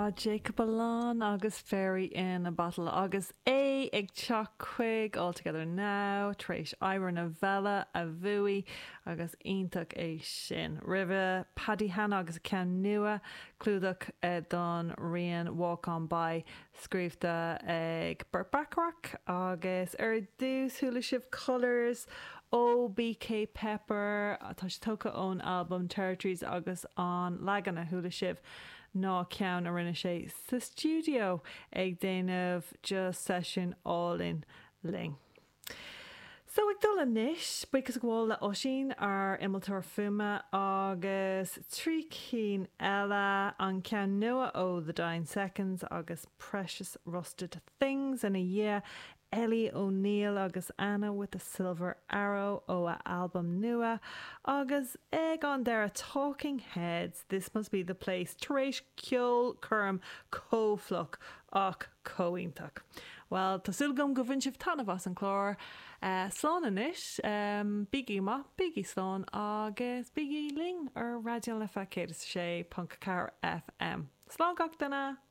Jacob Alán agus Fairy in a Bottle agus ag teach all together now tréis Ira novella a bhuaí agus iontak sin Rive Paddy Hanna agus cean nua clúdach don rian Walk On By scríbhta ag Burt Bacharach agus dús thula sibh Colours ó BK Pepper tá sé tóca ón album Territories agus an legan a thula sibh ná ceann a rinne sé sa studio ag déanamh just session all in ling. So ag dul níis buchas gháil le osín ar imiltóir fuma agus trí cín eile an ceann nua ó The Dying Seconds agus Precious Rusted Things in a year Ellie O'Neill agus Anna with a Silver Arrow ó a album nua agus ag an there Talking Heads This Must Be the Place taréis ceol curm cófloch ach cóíntach. Well, tásúil gom go bhain sibh tanna bhas an chlár slán inis bigí slán agus bigí ling ar radio lefa 106.4 FM. Slán gach dana!